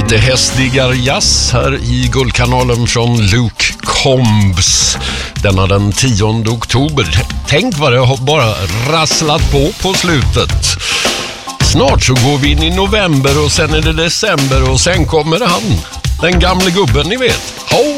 Lite hästdiggarjazz här i Guldkanalen från Luke Combs. Denna den 10 oktober. Tänk vad det har bara rasslat på slutet. Snart så går vi in i november och sen är det december och sen kommer han. Den gamle gubben, ni vet. Ho,